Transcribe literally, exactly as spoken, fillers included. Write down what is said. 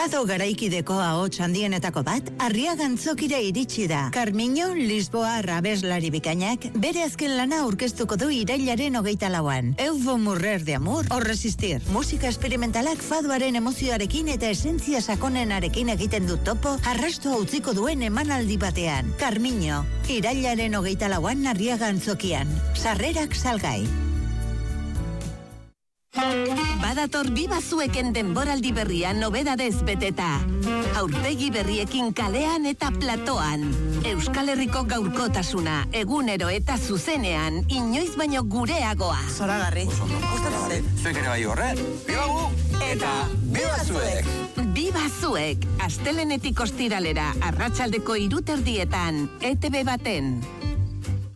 Fado garaikideko ahots handienetako bat, Arriagantzokira iritsi da. Carmiño Lisboa abeslari bikainak bere azken lana aurkeztuko du irailaren hogeita lauan. Eufo Murrer de Amor o Resistir. Musika esperimentalak fadoaren emozioarekin eta esentzia sakonenarekin egiten du topo, arrasto utziko duen emanaldi batean. Carmiño, irailaren hogeita lauan Arriagantzokian. Sarrerak salgai. Badator Biba Zueken denboraldi berria nobedadez beteta. Aurpegi berriekin kalean eta platoan. Euskal Herriko gaurkotasuna, egunero eta zuzenean, inoiz baino gureagoa. Zoragarri. Zuek ere bai horre. Biba gu! Eta Biba Zuek! Biba Zuek, astelenetik ostiralera, arratsaldeko hiruterdietan, E T B baten.